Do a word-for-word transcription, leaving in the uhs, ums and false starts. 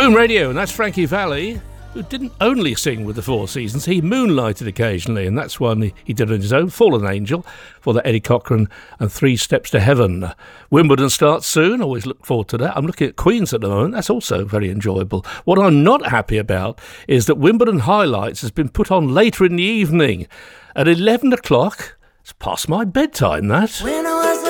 Boom Radio, and that's Frankie Valli, who didn't only sing with the Four Seasons, he moonlighted occasionally, and that's one he, he did on his own, Fallen Angel, for the Eddie Cochran and Three Steps to Heaven. Wimbledon starts soon, always look forward to that. I'm looking at Queen's at the moment, that's also very enjoyable. What I'm not happy about is that Wimbledon Highlights has been put on later in the evening, at eleven o'clock. It's past my bedtime, that. When